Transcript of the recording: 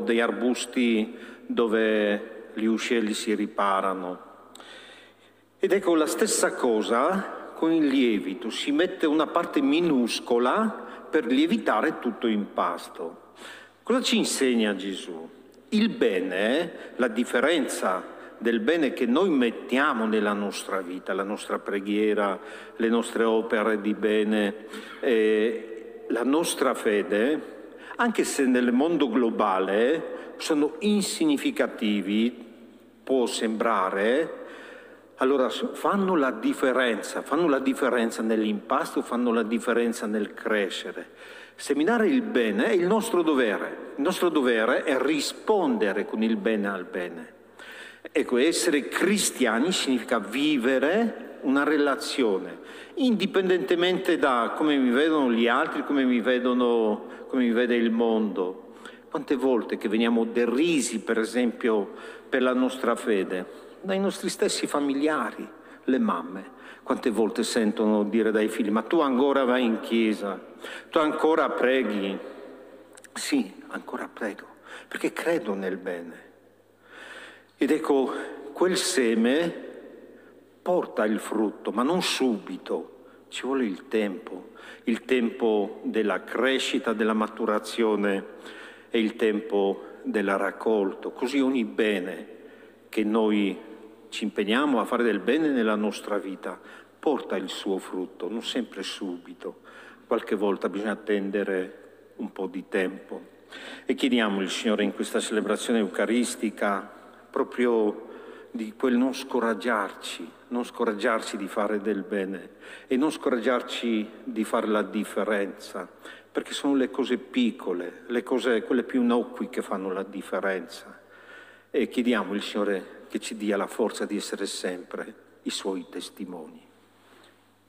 dei arbusti dove gli uccelli si riparano. Ed ecco la stessa cosa con il lievito, si mette una parte minuscola per lievitare tutto l'impasto. Cosa ci insegna Gesù? Il bene, la differenza del bene che noi mettiamo nella nostra vita, la nostra preghiera, le nostre opere di bene, la nostra fede, anche se nel mondo globale sono insignificativi, può sembrare, allora fanno la differenza nell'impasto, fanno la differenza nel crescere. Seminare il bene è il nostro dovere. Il nostro dovere è rispondere con il bene al bene. Ecco, essere cristiani significa vivere una relazione, indipendentemente da come mi vedono gli altri, come mi vede il mondo. Quante volte che veniamo derisi, per esempio, per la nostra fede, dai nostri stessi familiari, le mamme. Quante volte sentono dire dai figli: ma tu ancora vai in chiesa, tu ancora preghi. Sì, ancora prego, perché credo nel bene. Ed ecco, quel seme porta il frutto, ma non subito, ci vuole il tempo della crescita, della maturazione e il tempo della raccolta. Così ogni bene che noi ci impegniamo a fare del bene nella nostra vita porta il suo frutto, non sempre subito. Qualche volta bisogna attendere un po' di tempo. E chiediamo al Signore in questa celebrazione eucaristica proprio di quel non scoraggiarci di fare del bene e non scoraggiarci di fare la differenza, perché sono le cose piccole, le cose, quelle più innocui, che fanno la differenza. E chiediamo al Signore che ci dia la forza di essere sempre i Suoi testimoni.